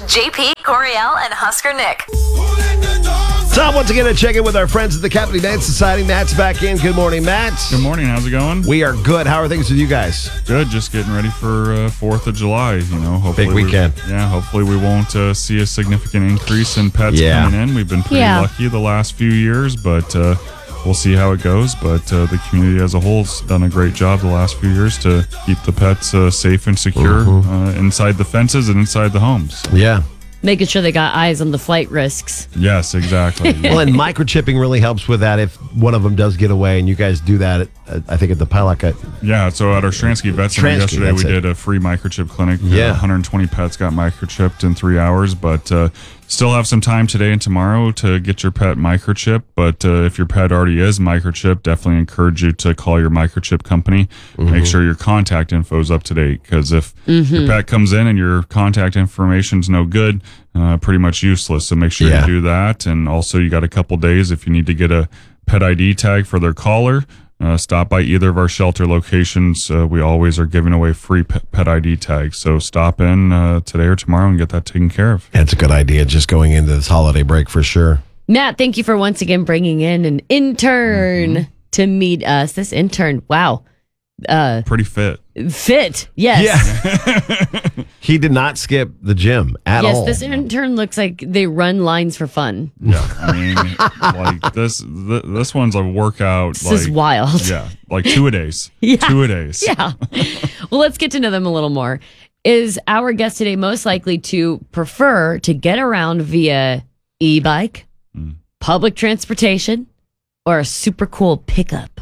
JP, Coriel, and Husker Nick. Time once again to check in with our friends at the Captain Dance Society. Matt's back in. Good morning, Matt. Good morning. How's it going? We are good. How are things with you guys? Good. Just getting ready for 4th of July. Hopefully Big weekend. Hopefully we won't see a significant increase in pets coming in. We've been pretty lucky the last few years, but we'll see how it goes. But the community as a whole's done a great job the last few years to keep the pets safe and secure inside the fences and inside the homes. Yeah. Making sure they got eyes on the flight risks. Yes, exactly. Well, and microchipping really helps with that if one of them does get away, and you guys do that, I think, at the Pilot. Yeah, so at our Stransky Vet Center yesterday, we did a free microchip clinic. Yeah. 120 pets got microchipped in 3 hours, but still have some time today and tomorrow to get your pet microchipped. But if your pet already is microchipped, definitely encourage you to call your microchip company. Make sure your contact info is up to date, because if your pet comes in and your contact information is no good, pretty much useless. So make sure you do that. And also, you got a couple days if you need to get a pet ID tag for their collar. Stop by either of our shelter locations. We always are giving away free pet ID tags. So stop in today or tomorrow and get that taken care of. That's a good idea, just going into this holiday break for sure. Matt, thank you for once again bringing in an intern to meet us. This intern, wow. Pretty fit. Fit, yes. Yeah. He did not skip the gym at all. Yes, this intern looks like they run lines for fun. Yeah, I mean, like this one's a workout. This is wild. Yeah, like 2 a days. Yeah. 2 a days. Yeah. Well, let's get to know them a little more. Is our guest today most likely to prefer to get around via e-bike, public transportation, or a super cool pickup?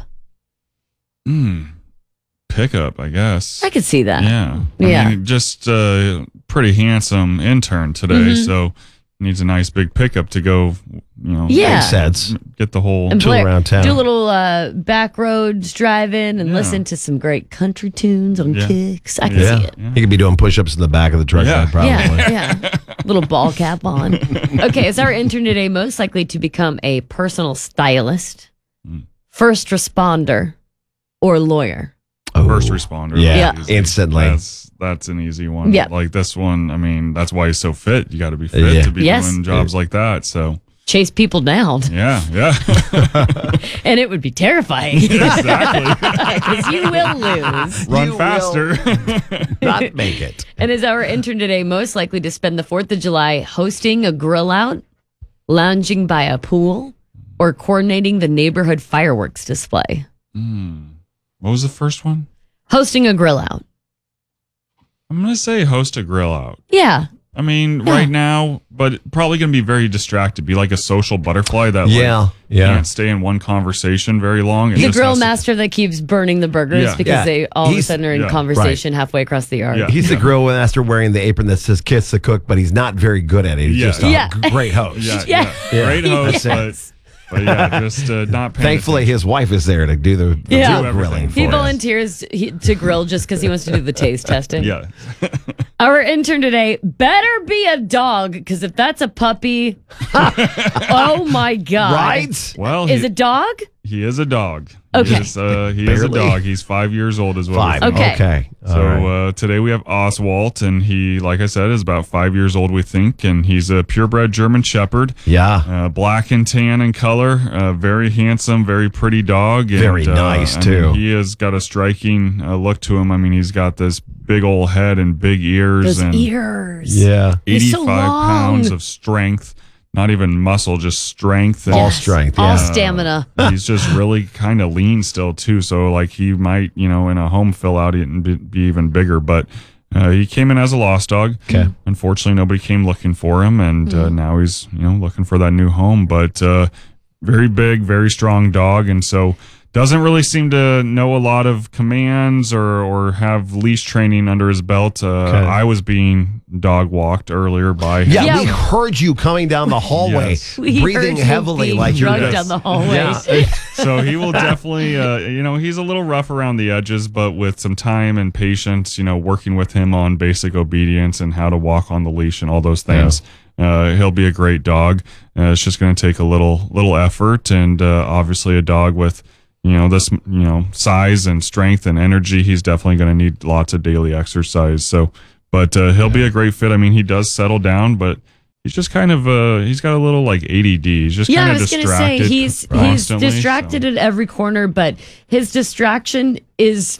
Pickup, I guess. I could see that. Yeah. Yeah. I mean, just pretty handsome intern today, so needs a nice big pickup to go, Makes sense. get the whole And Tool around town. do a little back roads driving and listen to some great country tunes on kicks. I can see it. He could be doing push-ups in the back of the truck, probably. Yeah. Little ball cap on. Okay, is our intern today most likely to become a personal stylist, first responder, or lawyer? first responder. Yeah, Easy. instantly. That's an easy one. Yeah. Like this one, I mean, that's why he's so fit. You got to be fit to be doing jobs like that. So chase people down. yeah. And it would be terrifying. Exactly. Because you will lose. Run faster. Not make it. And is our intern today most likely to spend the 4th of July hosting a grill out, lounging by a pool, or coordinating the neighborhood fireworks display? What was the first one? Hosting a grill out. I'm going to say host a grill out. Yeah. I mean, right now, but probably going to be very distracted. Be like a social butterfly that can't stay in one conversation very long. The grill master that keeps burning the burgers because they all of a sudden are in conversation halfway across the yard. Yeah. He's the grill master wearing the apron that says "Kiss the Cook," but he's not very good at it. He's just a great host. Great host, but just not paying Thankfully, attention. his wife is there to do the grilling for He us. volunteers to grill just because he wants to do the taste testing. Yeah. Our intern today better be a dog, because if that's a puppy, oh my God. Right? Well, Is a dog? He is a dog. Okay. He is a dog. He's 5 years old as well. 5. Okay. So today we have Oswald, and he, like I said, is about 5 years old, we think, and he's a purebred German Shepherd. Yeah. Black and tan in color. Very handsome, very pretty dog. And, Very nice, too. He has got a striking look to him. I mean, he's got this big old head and big ears. Those and ears. Yeah. 85 so long. pounds of strength. Not even muscle, just strength. And, All strength. All Yeah. stamina. he's just really kind of lean still too, so like he might in a home fill out and be even bigger, but he came in as a lost dog. Okay. Unfortunately, nobody came looking for him, and now he's looking for that new home, but very big, very strong dog, and so doesn't really seem to know a lot of commands or have leash training under his belt. I was being dog walked earlier by him. Yeah, we heard you coming down the hallway, Yes. We breathing heard you heavily being like you're drugged down the hallway. So he will definitely, he's a little rough around the edges, but with some time and patience, working with him on basic obedience and how to walk on the leash and all those things, he'll be a great dog. It's just going to take a little effort, and obviously a dog with this size and strength and energy, he's definitely going to need lots of daily exercise. So But he'll be a great fit. I mean, he does settle down, but he's just kind of he's got a little like ADD. He's just kind of distracted. I was going to say he's distracted at every corner, but his distraction is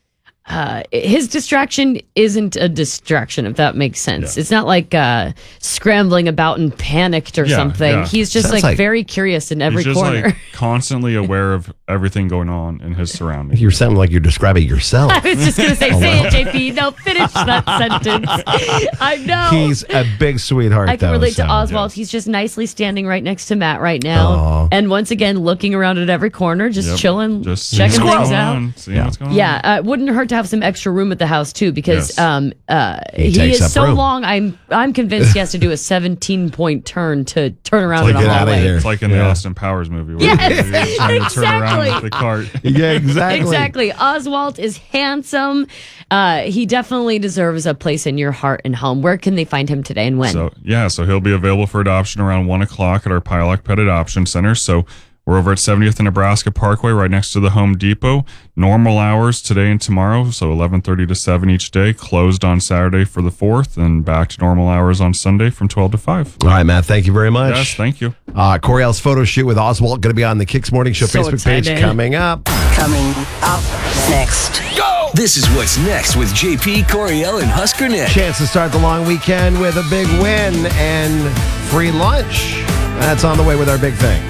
isn't a distraction, if that makes sense. Yeah. It's not like scrambling about and panicked or something. Yeah. He's just like very curious in every corner. Like constantly aware of everything going on in his surroundings. You're sounding like you're describing yourself. I was just going to say it, JP. No, finish that sentence. I know. He's a big sweetheart. I can relate to Oswald. Yeah. He's just nicely standing right next to Matt right now. Aww. And once again, looking around at every corner, just chilling, just checking things out. Seeing what's going on. Yeah, it wouldn't hurt to have some extra room at the house too, because he is so long. I'm convinced he has to do a 17-point turn to turn around in a hallway. It's like in the Austin Powers movie. Where yes, exactly. Turn around with the cart. Yeah, exactly. Exactly. Oswald is handsome. He definitely deserves a place in your heart and home. Where can they find him today and when? So he'll be available for adoption around 1:00 at our Piola Pet Adoption Center. So we're over at 70th and Nebraska Parkway, right next to the Home Depot. Normal hours today and tomorrow, so 11:30 to 7 each day. Closed on Saturday for the 4th, and back to normal hours on Sunday from 12 to 5. All right, Matt, thank you very much. Yes, thank you. Coriel's photo shoot with Oswald going to be on the Kicks Morning Show Facebook page coming up. Coming up next. Go! This is what's next with JP, Coriel, and Husker Nick. Chance to start the long weekend with a big win and free lunch. That's on the way with our big thing.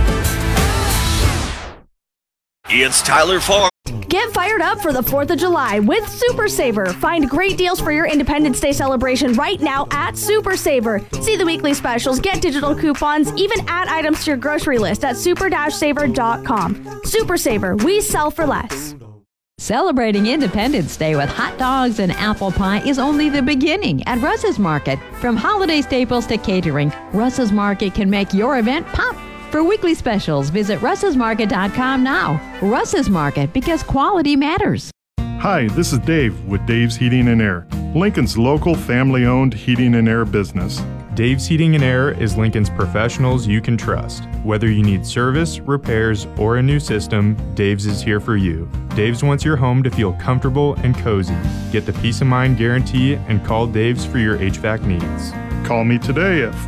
It's Tyler Farr. Get fired up for the 4th of July with Super Saver. Find great deals for your Independence Day celebration right now at Super Saver. See the weekly specials, get digital coupons, even add items to your grocery list at super-saver.com. Super Saver, we sell for less. Celebrating Independence Day with hot dogs and apple pie is only the beginning at Russ's Market. From holiday staples to catering, Russ's Market can make your event pop. For weekly specials, visit russesmarket.com now. Russ's Market, because quality matters. Hi, this is Dave with Dave's Heating and Air, Lincoln's local family-owned heating and air business. Dave's Heating and Air is Lincoln's professionals you can trust. Whether you need service, repairs, or a new system, Dave's is here for you. Dave's wants your home to feel comfortable and cozy. Get the peace of mind guarantee and call Dave's for your HVAC needs. Call me today at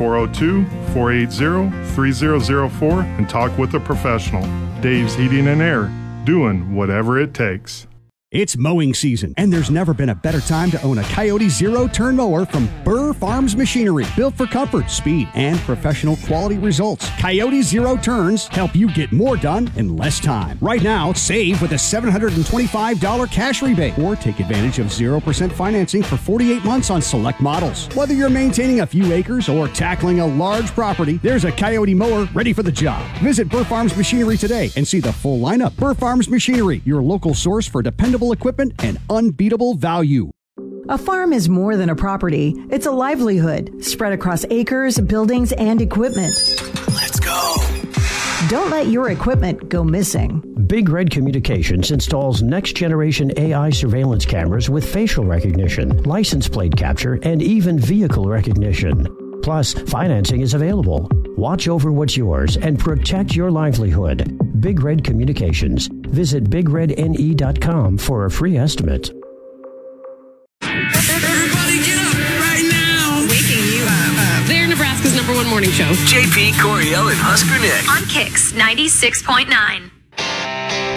402-480-3004 and talk with a professional. Dave's Heating and Air, doing whatever it takes. It's mowing season, and there's never been a better time to own a Coyote zero-turn mower from Burr Farms Machinery. Built for comfort, speed, and professional quality results. Coyote Zero Turns help you get more done in less time. Right now, save with a $725 cash rebate, or take advantage of 0% financing for 48 months on select models. Whether you're maintaining a few acres or tackling a large property, there's a Coyote mower ready for the job. Visit Burr Farms Machinery today and see the full lineup. Burr Farms Machinery, your local source for dependable equipment and unbeatable value. A farm is more than a property. It's a livelihood spread across acres, buildings, and equipment. Let's go. Don't let your equipment go missing. Big Red Communications installs next-generation AI surveillance cameras with facial recognition, license plate capture, and even vehicle recognition. Plus, financing is available. Watch over what's yours and protect your livelihood. Big Red Communications. Visit bigredne.com for a free estimate. Everybody get up right now. Waking you up. They're Nebraska's #1 morning show. JP, Coriel, and Husker Nick. On Kicks 96.9.